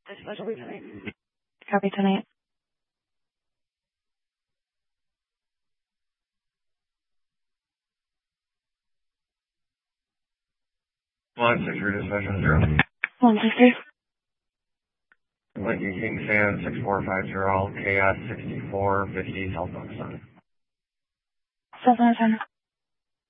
Dispatch will be tonight. Copy tonight. Line 6 for dispatch on 0. 163. Lincoln King Fan 6450 KS 6450 South Buxton. Southern